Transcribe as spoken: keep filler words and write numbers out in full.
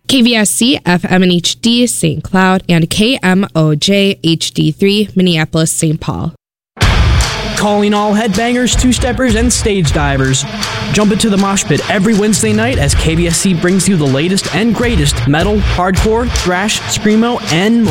K V S C F M N H D Saint Cloud, and K M O J H D three Minneapolis Saint Paul. Calling all headbangers, two-steppers, and stage divers. Jump into the mosh pit every Wednesday night as K V S C brings you the latest and greatest metal, hardcore, thrash, screamo, and more.